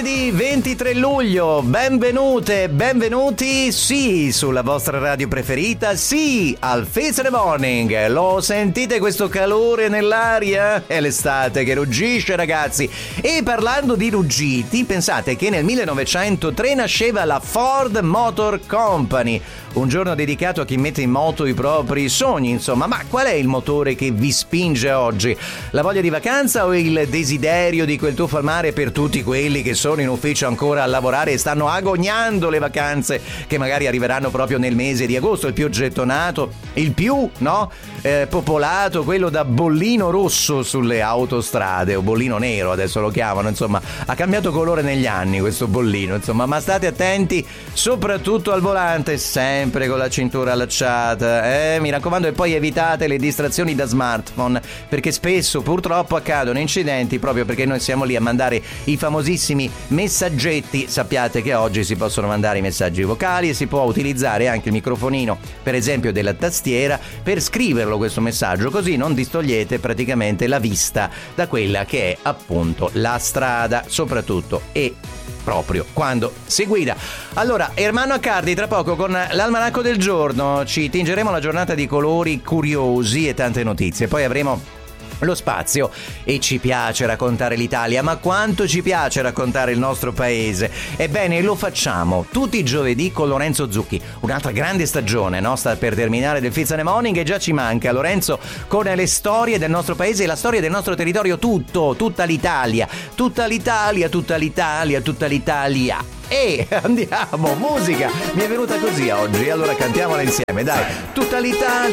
lunedì 23 luglio, benvenute, benvenuti, sì, sulla vostra radio preferita, sì, al Fizz in the Morning. Lo sentite questo calore nell'aria? È l'estate che ruggisce, ragazzi. E parlando di ruggiti, pensate che nel 1903 nasceva la Ford Motor Company, un giorno dedicato a chi mette in moto i propri sogni, insomma. Ma qual è il motore che vi spinge oggi? La voglia di vacanza o il desiderio di quel tuffo al mare per tutti quelli che sono in ufficio ancora a lavorare e stanno agognando le vacanze che magari arriveranno proprio nel mese di agosto, il più gettonato, il più, popolato, quello da bollino rosso sulle autostrade, o bollino nero adesso lo chiamano, insomma, ha cambiato colore negli anni questo bollino, insomma, ma state attenti soprattutto al volante, sempre con la cintura allacciata, mi raccomando, e poi evitate le distrazioni da smartphone, perché spesso purtroppo accadono incidenti proprio perché noi siamo lì a mandare i famosissimi messaggetti. Sappiate che oggi si possono mandare i messaggi vocali e si può utilizzare anche il microfonino, per esempio della tastiera, per scriverlo questo messaggio, così non distogliete praticamente la vista da quella che è appunto la strada, soprattutto e proprio quando si guida. Allora, Ermanno Accardi tra poco con l'almanacco del giorno, ci tingeremo la giornata di colori curiosi e tante notizie, poi avremo lo spazio e ci piace raccontare l'Italia, ma quanto ci piace raccontare il nostro paese. Ebbene, lo facciamo tutti i giovedì con Lorenzo Zucchi, un'altra grande stagione, no? Sta per terminare del Fizz in the Morning e già ci manca Lorenzo con le storie del nostro paese e la storia del nostro territorio, tutta l'Italia, tutta l'Italia, tutta l'Italia, tutta l'Italia. E andiamo, musica, mi è venuta così oggi, allora cantiamola insieme, dai, tutta l'Italia.